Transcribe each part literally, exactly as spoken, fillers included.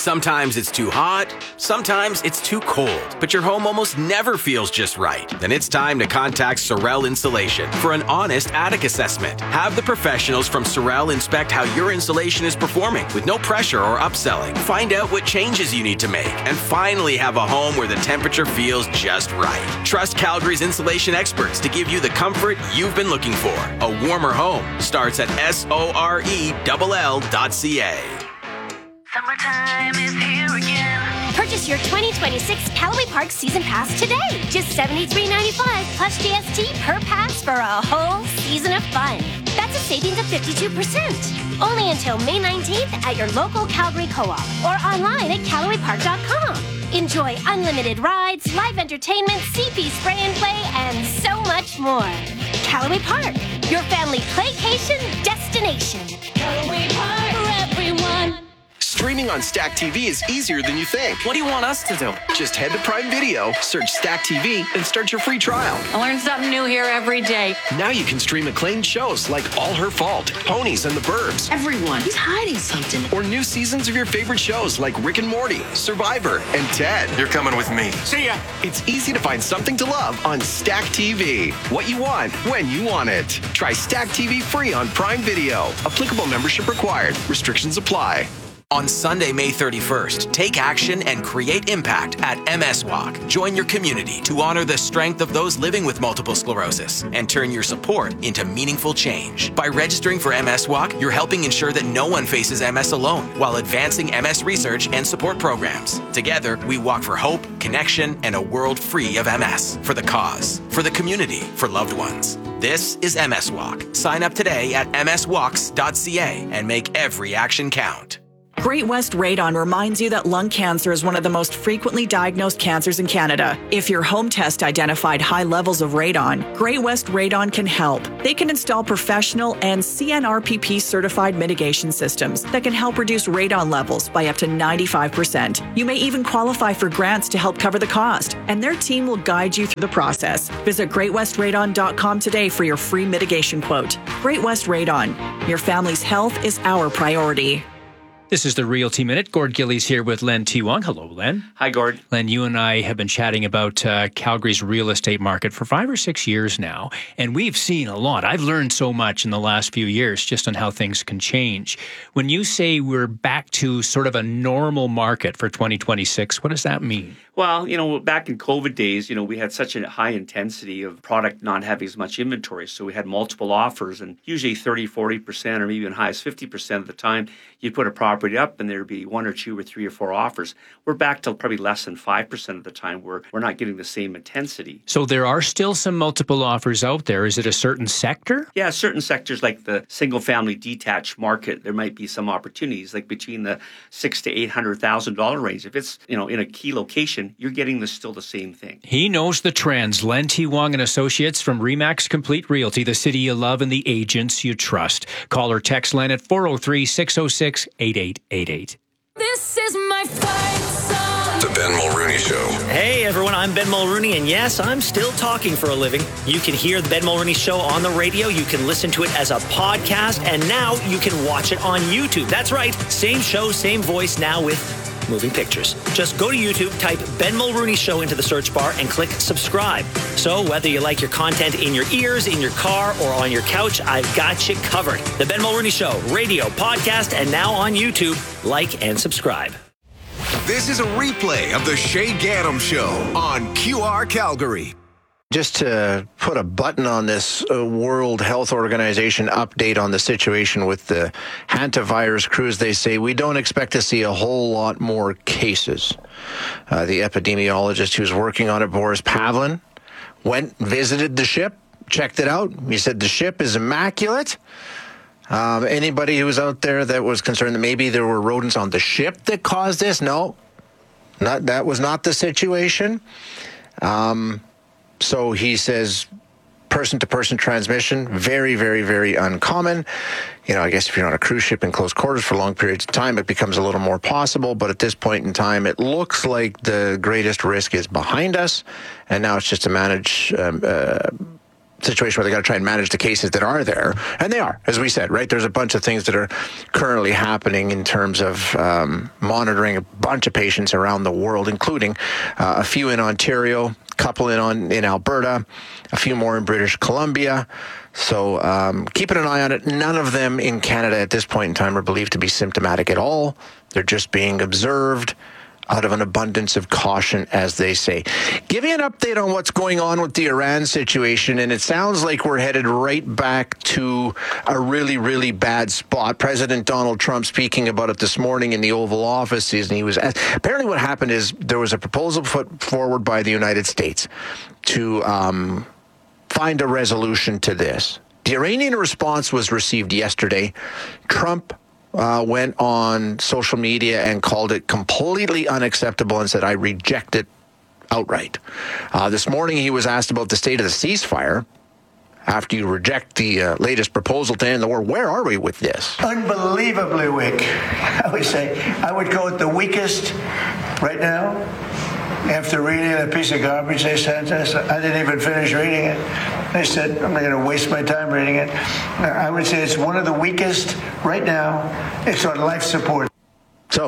Sometimes it's too hot, sometimes it's too cold, but your home almost never feels just right. Then it's time to contact Sorel Insulation for an honest attic assessment. Have the professionals from Sorel inspect how your insulation is performing with no pressure or upselling. Find out what changes you need to make and finally have a home where the temperature feels just right. Trust Calgary's insulation experts to give you the comfort you've been looking for. A warmer home starts at S O R E L L dot C A. Summertime is here again. Purchase your twenty twenty-six Callaway Park Season Pass today. Just seventy-three ninety-five plus G S T per pass for a whole season of fun. That's a savings of fifty-two percent. Only until May nineteenth at your local Calgary Co-op or online at Callaway Park dot com. Enjoy unlimited rides, live entertainment, C P spray and play, and so much more. Callaway Park, your family playcation destination. Callaway Park for everyone. Streaming on Stack T V is easier than you think. What do you want us to do? Just head to Prime Video, search Stack T V, and start your free trial. I learn something new here every day. Now you can stream acclaimed shows like All Her Fault, Ponies and the Burbs. Everyone, he's hiding something. Or new seasons of your favorite shows like Rick and Morty, Survivor, and Ted. You're coming with me. See ya. It's easy to find something to love on Stack T V. What you want, when you want it. Try Stack T V free on Prime Video. Applicable membership required. Restrictions apply. On Sunday, May thirty-first, take action and create impact at M S Walk. Join your community to honor the strength of those living with multiple sclerosis and turn your support into meaningful change. By registering for M S Walk, you're helping ensure that no one faces M S alone while advancing M S research and support programs. Together, we walk for hope, connection, and a world free of M S. For the cause, for the community, for loved ones. This is M S Walk. Sign up today at m s walks dot c a and make every action count. Great West Radon reminds you that lung cancer is one of the most frequently diagnosed cancers in Canada. If your home test identified high levels of radon, Great West Radon can help. They can install professional and C N R P P certified mitigation systems that can help reduce radon levels by up to ninety-five percent. You may even qualify for grants to help cover the cost, and their team will guide you through the process. Visit great west radon dot com today for your free mitigation quote. Great West Radon. Your family's health is our priority. This is the Realty Minute. Gord Gillies here with Len T. Wong. Hello, Len. Hi, Gord. Len, you and I have been chatting about uh, Calgary's real estate market for five or six years now, and we've seen a lot. I've learned so much in the last few years just on how things can change. When you say we're back to sort of a normal market for twenty twenty-six, what does that mean? Well, you know, back in COVID days, you know, we had such a high intensity of product not having as much inventory. So we had multiple offers, and usually thirty, forty percent or maybe even high as fifty percent of the time, you'd put a property up and there'd be one or two or three or four offers. We're back to probably less than five percent of the time where we're not getting the same intensity. So there are still some multiple offers out there. Is it a certain sector? Yeah, certain sectors like the single-family detached market, there might be some opportunities, like between the six to eight hundred thousand dollar range. If it's, you know, in a key location, you're getting the, still the same thing. He knows the trends. Len T. Wong and Associates from Remax Complete Realty, the city you love and the agents you trust. Call or text Len at four oh three, six oh six, eight eight eight eight. This is my fight song. The Ben Mulrooney Show. Hey everyone, I'm Ben Mulrooney, and yes, I'm still talking for a living. You can hear the Ben Mulrooney Show on the radio, you can listen to it as a podcast, and now you can watch it on YouTube. That's right, same show, same voice, now with moving pictures. Just go to YouTube, type Ben Mulrooney Show into the search bar, and click subscribe. So whether you like your content in your ears, in your car, or on your couch, I've got you covered. The Ben Mulrooney Show, radio, podcast, and now on YouTube. Like and subscribe. This is a replay of the Shay Gaddam Show on Q R Calgary. Just to put a button on this uh, World Health Organization update on the situation with the hantavirus cruise, they say we don't expect to see a whole lot more cases. Uh, the epidemiologist who's working on it, Boris Pavlin, went, visited the ship, checked it out. He said the ship is immaculate. Um, anybody who was out there that was concerned that maybe there were rodents on the ship that caused this, no, not that was not the situation. Um, so he says person-to-person transmission, very, very, very uncommon. You know, I guess if you're on a cruise ship in close quarters for long periods of time, it becomes a little more possible. But at this point in time, it looks like the greatest risk is behind us, and now it's just to manage um, uh, situation where they got to try and manage the cases that are there. And they are, as we said, right? There's a bunch of things that are currently happening in terms of um, monitoring a bunch of patients around the world, including uh, a few in Ontario, a couple in, on, in Alberta, a few more in British Columbia. So um, keeping an eye on it. None of them in Canada at this point in time are believed to be symptomatic at all. They're just being observed out of an abundance of caution, as they say. Give you an update on what's going on with the Iran situation, and it sounds like we're headed right back to a really, really bad spot. President Donald Trump speaking about it this morning in the Oval Office, and he was asked, apparently what happened is there was a proposal put forward by the United States to um, find a resolution to this. The Iranian response was received yesterday. Trump Uh, went on social media and called it completely unacceptable and said, I reject it outright. Uh, this morning, he was asked about the state of the ceasefire. After you reject the uh, latest proposal to end the war, where are we with this? Unbelievably weak. I would say, I would call it the weakest right now. After reading a piece of garbage they sent us, I didn't even finish reading it. They said, I'm not going to waste my time reading it. I would say it's one of the weakest right now. It's on life support. So,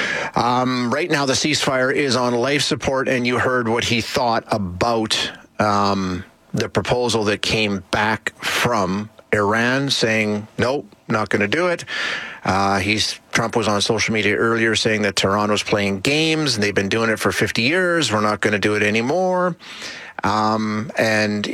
um, right now the ceasefire is on life support, and you heard what he thought about um, the proposal that came back from Iran, saying, nope, not going to do it. Uh, he's Trump was on social media earlier saying that Tehran was playing games, and they've been doing it for fifty years. We're not going to do it anymore. Um, and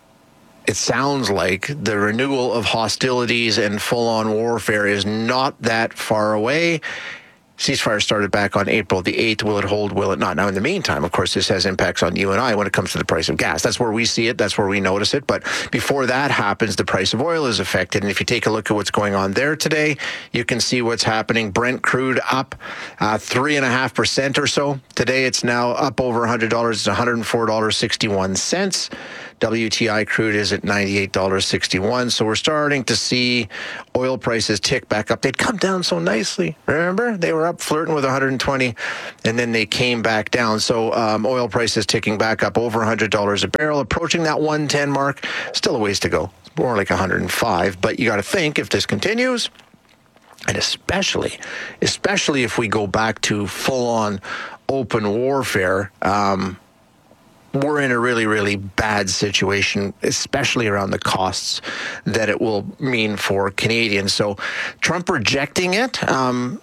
it sounds like the renewal of hostilities and full-on warfare is not that far away. Ceasefire started back on April the eighth. Will it hold? Will it not? Now, in the meantime, of course, this has impacts on you and I when it comes to the price of gas. That's where we see it. That's where we notice it. But before that happens, the price of oil is affected. And if you take a look at what's going on there today, you can see what's happening. Brent crude up uh, three point five percent or so. Today, it's now up over one hundred dollars. It's one hundred four dollars and sixty-one cents. W T I crude is at ninety-eight dollars and sixty-one cents. So we're starting to see oil prices tick back up. They'd come down so nicely. Remember? They were up flirting with one hundred twenty, and then they came back down. So um, oil prices ticking back up over one hundred dollars a barrel, approaching that one ten mark. Still a ways to go. More like one hundred five. But you got to think, if this continues, and especially, especially if we go back to full-on open warfare, um, we're in a really, really bad situation, especially around the costs that it will mean for Canadians. So Trump rejecting it, um,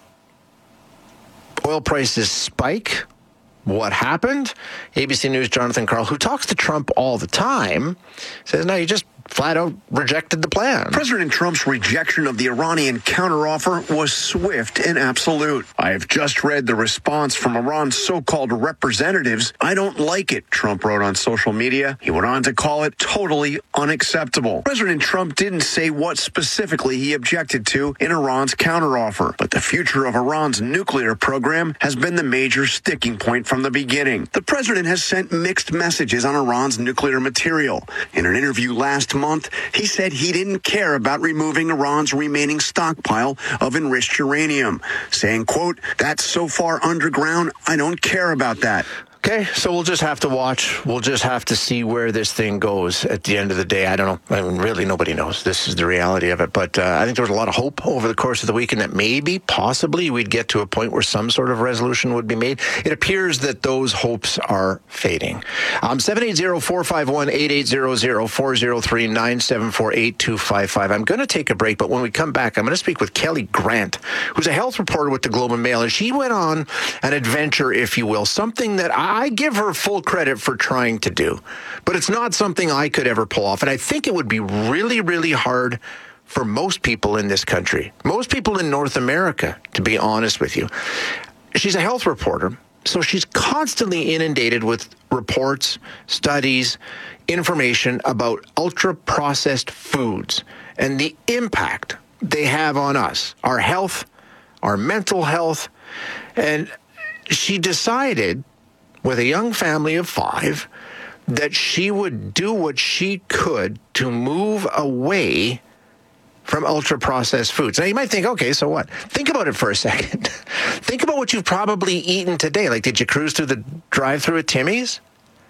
oil prices spike. What happened? A B C News' Jonathan Karl, who talks to Trump all the time, says, no, you just flat out rejected the plan. President Trump's rejection of the Iranian counteroffer was swift and absolute. I have just read the response from Iran's so-called representatives. I don't like it, Trump wrote on social media. He went on to call it totally unacceptable. President Trump didn't say what specifically he objected to in Iran's counteroffer, but the future of Iran's nuclear program has been the major sticking point from the beginning. The president has sent mixed messages on Iran's nuclear material. In an interview last month, he said he didn't care about removing Iran's remaining stockpile of enriched uranium, saying, quote, that's so far underground, I don't care about that. Okay, so we'll just have to watch. We'll just have to see where this thing goes at the end of the day. I don't know. I mean, really, nobody knows. This is the reality of it. But uh, I think there was a lot of hope over the course of the weekend that maybe, possibly, we'd get to a point where some sort of resolution would be made. It appears that those hopes are fading. Um, seven eight zero, four five one, eight eight zero zero, four zero three, nine seven four, eight two five five. I'm going to take a break, but when we come back, I'm going to speak with Kelly Grant, who's a health reporter with the Globe and Mail, and she went on an adventure, if you will, something that I I give her full credit for trying to do, but it's not something I could ever pull off. And I think it would be really, really hard for most people in this country, most people in North America, to be honest with you. She's a health reporter, so she's constantly inundated with reports, studies, information about ultra-processed foods and the impact they have on us, our health, our mental health. And she decided, with a young family of five, that she would do what she could to move away from ultra-processed foods. Now, you might think, okay, so what? Think about it for a second. Think about what you've probably eaten today. Like, did you cruise through the drive-thru at Timmy's?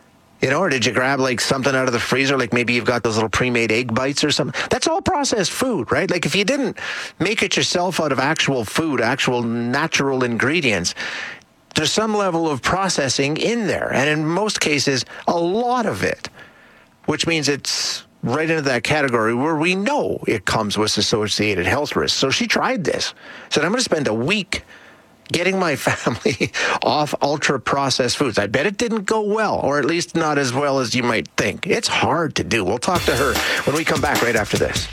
You know, or did you grab like something out of the freezer? Like maybe you've got those little pre-made egg bites or something. That's all processed food, right? Like if you didn't make it yourself out of actual food, actual natural ingredients, there's some level of processing in there. And in most cases, a lot of it, which means it's right into that category where we know it comes with associated health risks. So she tried this. Said, I'm going to spend a week getting my family off ultra-processed foods. I bet it didn't go well, or at least not as well as you might think. It's hard to do. We'll talk to her when we come back right after this.